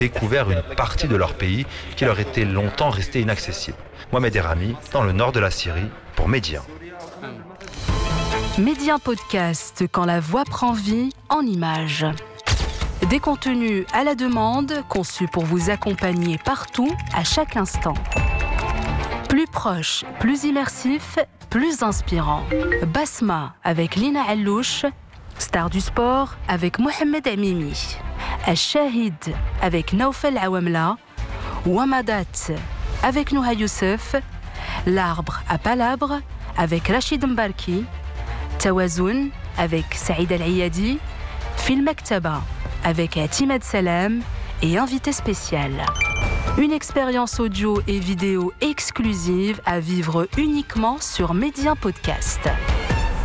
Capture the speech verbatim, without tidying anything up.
découvert une partie de leur pays qui leur était longtemps restée inaccessible. Mohamed Errami, dans le nord de la Syrie, pour Médien. Médien Podcast, quand la voix prend vie en images. Des contenus à la demande, conçus pour vous accompagner partout, à chaque instant. Plus proche, plus immersif, plus inspirant. Basma avec Lina Allouche, Star du sport avec Mohamed Amimi. Al-Shahid avec Naoufel Awamla. Wamadat avec Nouha Youssef. L'arbre à palabre avec Rachid Mbarki. Tawazoun avec Saïd Al-Ayadi. Film Maktaba avec Timad Salam et invité spécial. Une expérience audio et vidéo exclusive à vivre uniquement sur Médien Podcast.